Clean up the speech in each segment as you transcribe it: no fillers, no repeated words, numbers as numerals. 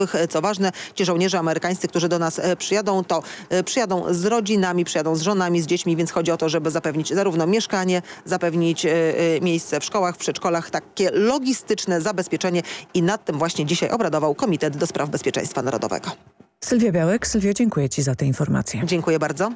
Co ważne, ci żołnierze amerykańscy, którzy do nas przyjadą, to przyjadą z rodzinami, przyjadą z żonami, z dziećmi, więc chodzi o to, żeby zapewnić zarówno mieszkanie, zapewnić miejsce w szkołach, w przedszkolach, takie logistyczne zabezpieczenie i nad tym właśnie dzisiaj obradował Komitet do Spraw Bezpieczeństwa Narodowego. Sylwia Białek. Sylwio, dziękuję Ci za te informacje. Dziękuję bardzo.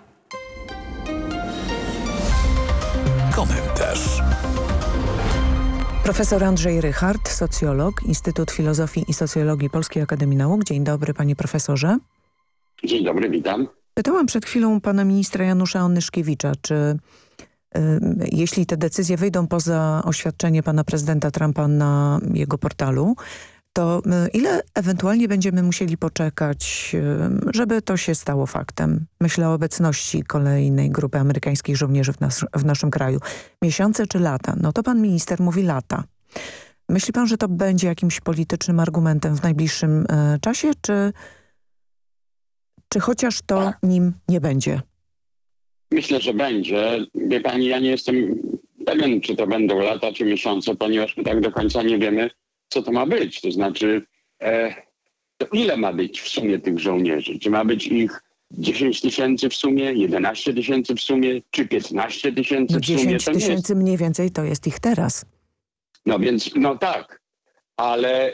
Komentarz. Profesor Andrzej Rychard, socjolog, Instytut Filozofii i Socjologii Polskiej Akademii Nauk. Dzień dobry, panie profesorze. Dzień dobry, witam. Pytałam przed chwilą pana ministra Janusza Onyszkiewicza, czy jeśli te decyzje wyjdą poza oświadczenie pana prezydenta Trumpa na jego portalu, to ile ewentualnie będziemy musieli poczekać, żeby to się stało faktem? Myślę o obecności kolejnej grupy amerykańskich żołnierzy w naszym kraju. Miesiące czy lata? No to pan minister mówi lata. Myśli pan, że to będzie jakimś politycznym argumentem w najbliższym czasie, czy chociaż to nim nie będzie? Myślę, że będzie. Wie pani, ja nie jestem pewien, czy to będą lata, czy miesiące, ponieważ my tak do końca nie wiemy, co to ma być. To znaczy, to ile ma być w sumie tych żołnierzy? Czy ma być ich 10 tysięcy w sumie, 11 tysięcy w sumie, czy 15 tysięcy w sumie? 10 tysięcy mniej więcej to jest ich teraz. No więc, no tak, ale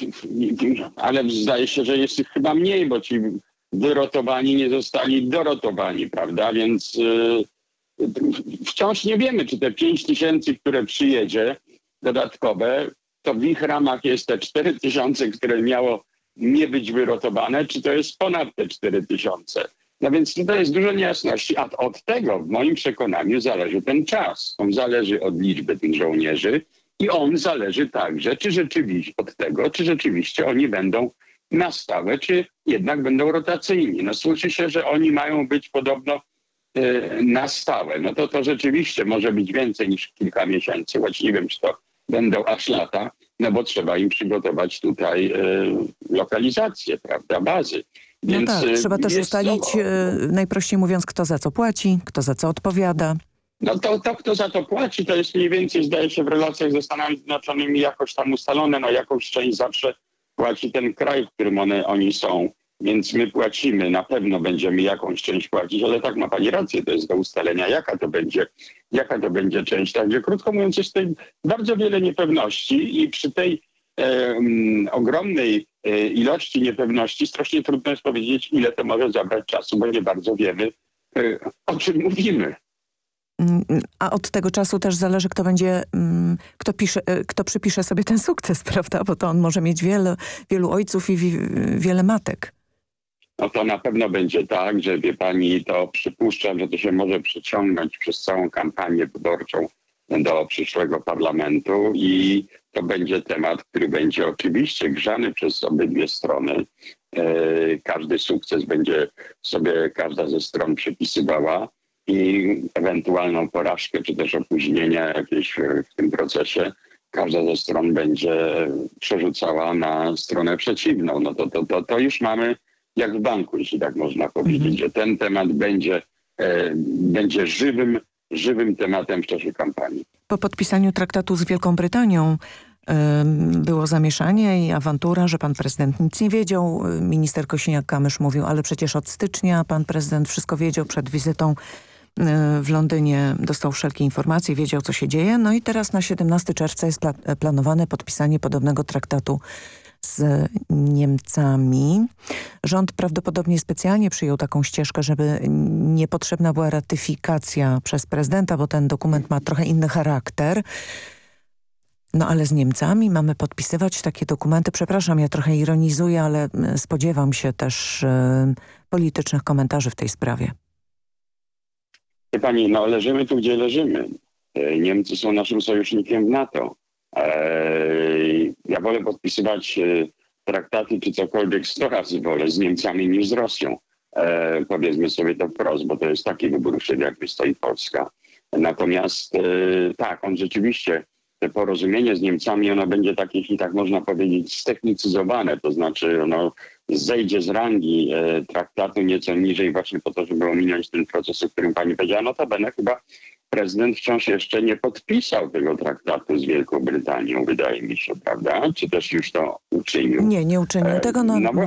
zdaje się, że jest ich chyba mniej, bo ci wyrotowani nie zostali dorotowani, prawda? Więc wciąż nie wiemy, czy te 5 tysięcy, które przyjedzie dodatkowe, to w ich ramach jest te 4 tysiące, które miało nie być wyrotowane, czy to jest ponad te 4 tysiące. No więc tutaj jest dużo niejasności, a od tego w moim przekonaniu zależy ten czas. On zależy od liczby tych żołnierzy i on zależy także od tego, czy rzeczywiście oni będą na stałe, czy jednak będą rotacyjni. No słyszy się, że oni mają być podobno na stałe. No to rzeczywiście może być więcej niż kilka miesięcy, choć nie wiem, czy to będą aż lata, no bo trzeba im przygotować tutaj lokalizację, prawda, bazy. Więc no tak, trzeba też ustalić, najprościej mówiąc, kto za co płaci, kto za co odpowiada. No to kto za to płaci, to jest mniej więcej, zdaje się, w relacjach ze Stanami Zjednoczonymi jakoś tam ustalone. No jakąś część zawsze płaci ten kraj, w którym oni są. Więc my płacimy, na pewno będziemy jakąś część płacić, ale tak ma pani rację, to jest do ustalenia, jaka to będzie część. Także krótko mówiąc, jest tutaj bardzo wiele niepewności i przy tej ogromnej ilości niepewności strasznie trudno jest powiedzieć, ile to może zabrać czasu, bo nie bardzo wiemy, o czym mówimy. A od tego czasu też zależy, kto będzie, kto przypisze sobie ten sukces, prawda? Bo to on może mieć wielu ojców i wiele matek. No to na pewno będzie tak, że wie pani, to przypuszczam, że to się może przeciągnąć przez całą kampanię wyborczą do przyszłego parlamentu i to będzie temat, który będzie oczywiście grzany przez obydwie strony. Każdy sukces będzie sobie każda ze stron przypisywała i ewentualną porażkę czy też opóźnienia jakieś w tym procesie każda ze stron będzie przerzucała na stronę przeciwną. No to już mamy jak w banku, jeśli tak można powiedzieć, że ten temat będzie żywym tematem w czasie kampanii. Po podpisaniu traktatu z Wielką Brytanią było zamieszanie i awantura, że pan prezydent nic nie wiedział. Minister Kosiniak-Kamysz mówił, ale przecież od stycznia pan prezydent wszystko wiedział. Przed wizytą w Londynie dostał wszelkie informacje, wiedział, co się dzieje. No i teraz na 17 czerwca jest planowane podpisanie podobnego traktatu z Niemcami. Rząd prawdopodobnie specjalnie przyjął taką ścieżkę, żeby niepotrzebna była ratyfikacja przez prezydenta, bo ten dokument ma trochę inny charakter. No ale z Niemcami mamy podpisywać takie dokumenty. Przepraszam, ja trochę ironizuję, ale spodziewam się też politycznych komentarzy w tej sprawie. Wie pani, no leżymy tu, gdzie leżymy. Niemcy są naszym sojusznikiem w NATO. Ja wolę podpisywać traktaty czy cokolwiek 100 razy wolę z Niemcami niż z Rosją. Powiedzmy sobie to wprost, bo to jest taki wybór, przed jakim stoi Polska. Natomiast tak, on rzeczywiście, to porozumienie z Niemcami, ono będzie takie, jeśli tak można powiedzieć, ztechnicyzowane. To znaczy ono zejdzie z rangi traktatu nieco niżej właśnie po to, żeby ominąć ten proces, o którym pani powiedziała. Notabene chyba prezydent wciąż jeszcze nie podpisał tego traktatu z Wielką Brytanią, wydaje mi się, prawda? Czy też już to uczynił? Nie uczynił tego. No